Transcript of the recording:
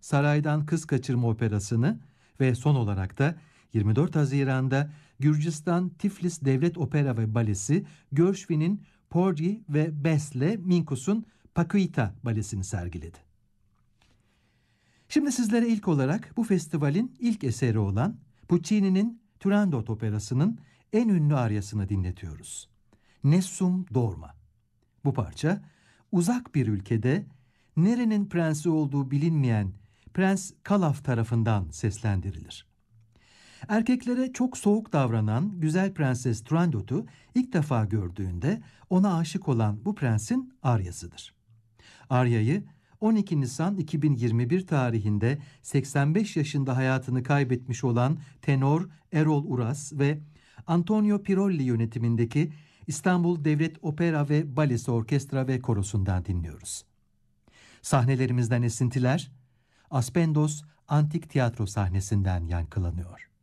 Saraydan Kız Kaçırma Operası'nı ve son olarak da 24 Haziran'da Gürcistan Tiflis Devlet Opera ve Balesi Gershwin'in Porgy ve Best'le Minkus'un Paquita balesini sergiledi. Şimdi sizlere ilk olarak bu festivalin ilk eseri olan Puccini'nin Turandot Operası'nın en ünlü aryasını dinletiyoruz. Nessun Dorma. Bu parça uzak bir ülkede nerenin prensi olduğu bilinmeyen Prens Kalaf tarafından seslendirilir. Erkeklere çok soğuk davranan güzel prenses Turandot'u ilk defa gördüğünde ona aşık olan bu prensin aryasıdır. Aryayı 12 Nisan 2021 tarihinde 85 yaşında hayatını kaybetmiş olan tenor Erol Uras ve Antonio Pirolli yönetimindeki İstanbul Devlet Opera ve Balesi Orkestra ve Korosu'ndan dinliyoruz. Sahnelerimizden esintiler Aspendos Antik Tiyatro sahnesinden yankılanıyor.